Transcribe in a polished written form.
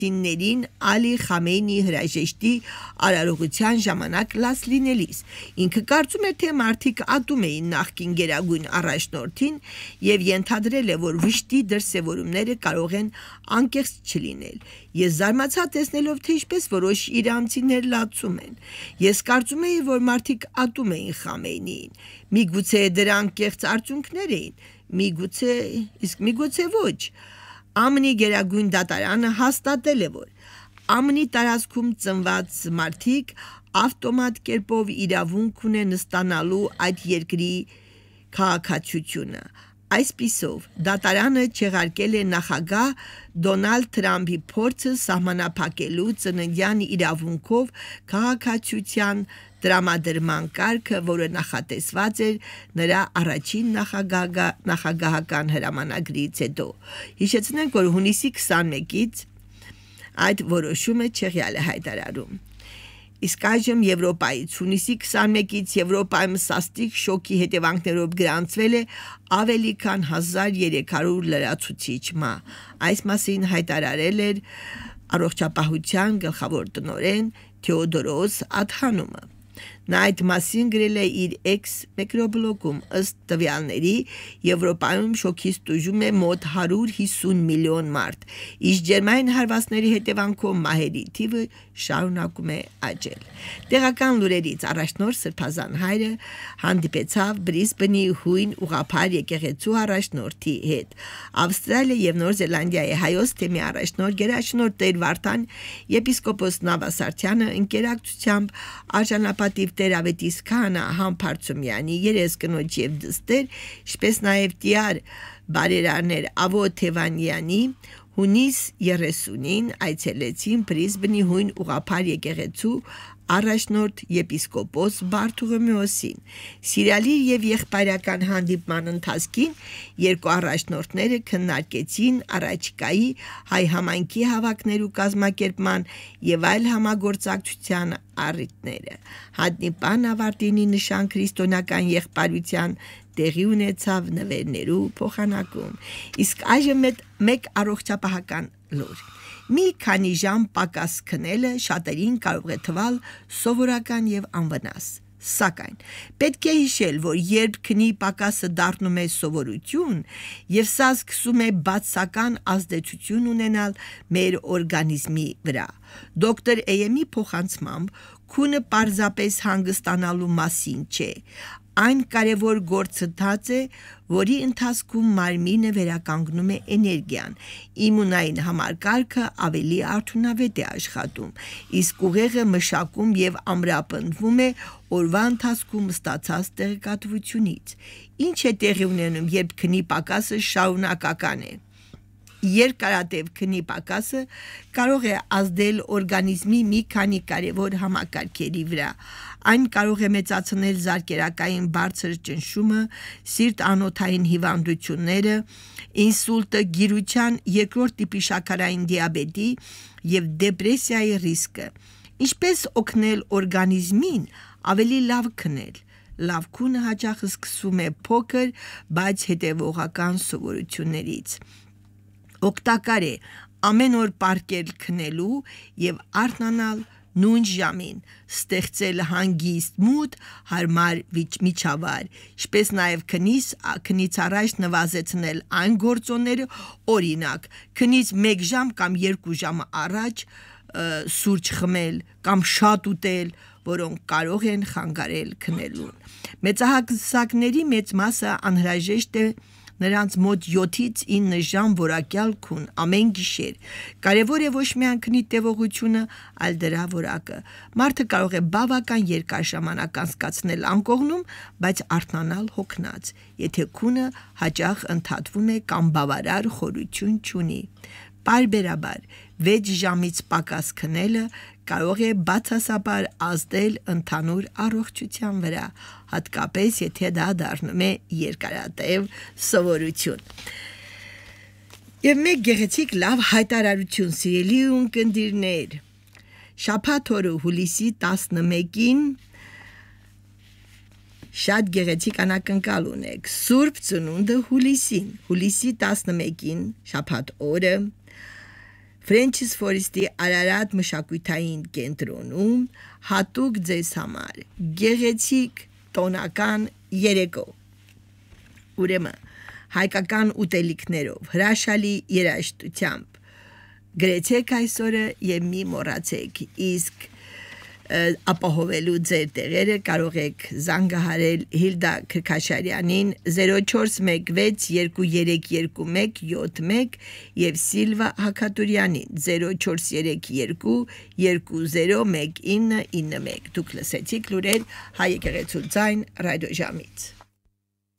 Ներին Ալի Խամեյնի հրաժեշտի արարողության ժամանակ լաց լինելիս։ Ինքը կարծում էր, թե մարդիկ ատում էին նախկին գերագույն առաջնորդին եւ ենթադրել է, որ վշտի դրսևորումները կարող են անկեղծ չլինել։ Ես զարմացա տեսնելով, թե ինչպես որոշ իրանցիներ լացում են։ Ես կարծում էի, որ մարդիկ ատում էին Խամեյնիին։ Միգուցե դրանք կեղծ արդյունքներ էին, միգուցե ոչ։ ԱՄՆ-ի գերագույն դատարանը հաստատել է, որ ԱՄՆ-ի տարածքում ծնված մարդիկ ավտոմատ կերպով իրավունք ունեն ստանալու այդ երկրի քաղաքացիությունը։ Այսպիսով, դատարանը չեղարկել է նախագահ Դոնալդ Թրամփի փորձը սահմանափակելու ծննդյան իրավունքով քաղաքացիության տրամադրման կարգը, որը նախատեսված էր նրա առաջին նախագահական հրամանագրից հետո։ Հիշեցնենք, որ հունիսի 21-ից այդ որոշումը Չեխիան է հայտարարում։ Իսկ այժմ Եվրոպայից հունիսի 21-ից Եվրոպայում սաստիկ շոկի հետևանքներով գրանցվել է ավելի քան 1300 լրացուցիչ մահ։ Այս մասին հայտարարել էր առողջապահության գլխավոր տնօրեն Թեոդորոս Ադհանոմը։ Նա այդ մասին գրել է իր X միկրոբլոգում, ըստ տվյալների Եվրոպայում շոկից տուժում է մոտ 150 միլիոն մարդ, իսկ ջերմային հարվածների հետևանքով մահերի թիվը շարունակում է աճել։ Տեղական լուրերից առաջնորդ Սրբազան հայրը հանդիպեցավ Բրիսբենի հույն ուղղափառ եկեղեցու առաջնորդի հետ։ Ավստրալիա եւ Նոր Զելանդիայի հայոց թեմի առաջնորդ գերաշնորհ Տեր Վարդան եպիսկոպոս Նավասարդյանը ընկերակցությամբ արժանապատիվ Տերավետիս քահանա Համբարձումյանի երես կնոջ եւ դստեր, ինչպես նաեւ տիար բարերարներ Ավո Թևանյանի հունիս 30-ին այցելեցին Բրիսբենի հույն ուղղափառ եկեղեցու առաջնորդ եպիսկոպոս Բարթողոմեոսին։ Սիրալիր եւ եղբայրական հանդիպման ընթացքին երկու առաջնորդները քննարկեցին առաջիկայի հայ համայնքի հավաքներու կազմակերպման եւ այլ համագործակցության առիթները։ Հանդիպան ավարտինի նշան քրիստոնեական եղբայրության տեղի ունեցավ նվերներու փոխանակում։ Իսկ այժմ մեկ առողջապահական լուր։ Մի քանի ժամ պակաս քնելը շատերին կարող է թվալ սովորական եւ անվնաս։ Սակայն պետք է հիշել, որ երբ քնի պակասը դառնում է սովորություն եւ սա սկսում է բացական ազդեցություն ունենալ մեր օրգանիզմի վրա։ Դոկտոր Էյեմի փոխանցմամբ քունը պարզապես հանգստանալու մասին չէ։ Այն կարևոր գործընթաց է, որի ընթացքում մարմինը վերականգնում է էներգիան, իմունային համակարգը ավելի արդյունավետ է աշխատում, իսկ ուղեղը մշակում եւ ամրապնդվում է օրվա ընթացքում ստացած տեղեկատվությունից։ Ինչ է տեղի ունենում, երբ քնի պակասը շարունակական է։ Երկարատև քնի պակասը կարող է ազդել օրգանիզմի մի քանի կարևոր համակարգերի վրա։ Այն կարող է մեծացնել զարկերակային բարձր ճնշումը, սիրտ-անոթային հիվանդությունները, ինսուլտը, գիրության երկրորդ տիպի շաքարային դիաբետի եւ դեպրեսիայի ռիսկը։ Ինչպես օգնել օրգանիզմին ավելի լավ քնել։ Լավ քունը հաճախ սկսվում է փոքր, բայց հետևողական սովորություններից։ Օգտակար է ամեն օր պարկել քնելու եւ արթնանալ նույն ժամին, ստեղծել հանգիստ մուտ, հարմար միջավայր, ինչպես նաեւ քնից առաջ նվազեցնել այն գործոնները, օրինակ, քնից 1 ժամ կամ 2 ժամ առաջ սուրճ խմել կամ շատ ուտել, որոնք կարող են խանգարել քնելուն։ Մեծահասակների մեծ մասը անհրաժեշտ է նրանց մոտ 7-ից 9 ժամ որակյալ քուն ամեն գիշեր։ Կարևոր է ոչ միայն քնի տևողությունը, այլ դրա որակը։ Մարդը կարող է բավական երկար ժամանակ անցկացնել անկողնում, բայց արթնանալ հոգնած, եթե քունը հաճախ ընդհատվում է կամ բավարար խորություն չունի։ Պարբերաբար 6 ժամից պակաս քնելը կարող է բացասաբար ազդել ընդհանուր առողջության վրա, հատկապես եթե դա դառնում է երկարատև սովորություն։ Եվ մեկ գեղեցիկ լավ հայտարարություն, սիրելի ունկնդիրներ։ Շաբաթ օրը հուլիսի 11-ին շատ գեղեցիկ անակնկալ ունեք։ Սուրբ ծնունդը հուլիսին, հուլիսի 11-ին, շաբաթ օրը Ֆրենչիս Ֆորիստի Արարատ մշակութային կենտրոնում հատուկ ձեզ համար գեղեցիկ տոնական երեկո։ Ուրեմն հայկական ուտելիքներով հրաշալի երաժշտությամբ գրեցեք այսօրը եւ մի մոռացեք, իսկ ապահովելու ձեր տեղերը կարող եք զանգահարել Հիլդա Քրքաշարյանին 0416232171 եւ Սիլվա Հակատուրյանին 0432 201991 Դուք լսեցիք լուրեր հայ եկեղեցու ձայն ռադիոժամից